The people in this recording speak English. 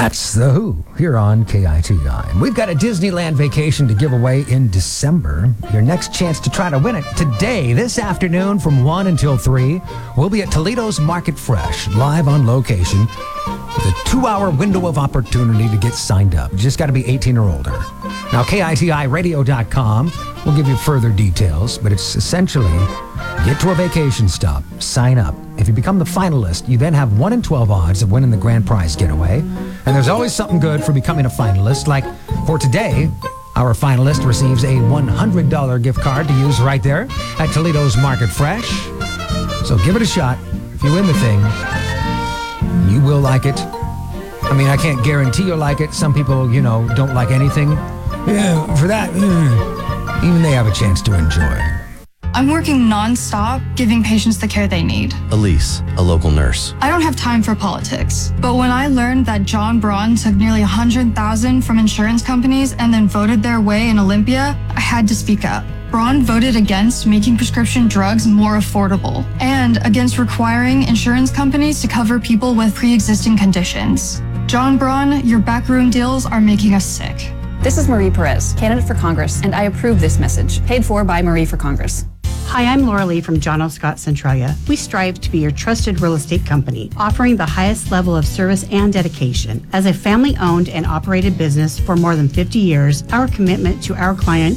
That's The Who here on KITI. And we've got a Disneyland vacation to give away in December. Your next chance to try to win it today, this afternoon from 1 until 3. We'll be at Toledo's Market Fresh, live on location, with a 2-hour window of opportunity to get signed up. You just got to be 18 or older. Now, KITIRadio.com will give you further details, but it's essentially get to a vacation stop, sign up. If you become the finalist, you then have 1 in 12 odds of winning the grand prize getaway. And there's always something good for becoming a finalist. Like for today, our finalist receives a $100 gift card to use right there at Toledo's Market Fresh. So give it a shot. If you win the thing, you will like it. I mean, I can't guarantee you'll like it. Some people, don't like anything. Yeah, for that, even they have a chance to enjoy. I'm working non-stop, giving patients the care they need. Elise, a local nurse. I don't have time for politics. But when I learned that John Braun took nearly $100,000 from insurance companies and then voted their way in Olympia, I had to speak up. Braun voted against making prescription drugs more affordable and against requiring insurance companies to cover people with pre-existing conditions. John Braun, your backroom deals are making us sick. This is Marie Perez, candidate for Congress, and I approve this message. Paid for by Marie for Congress. Hi, I'm Laura Lee from John L. Scott Centralia. We strive to be your trusted real estate company, offering the highest level of service and dedication. As a family-owned and operated business for more than 50 years, our commitment to our client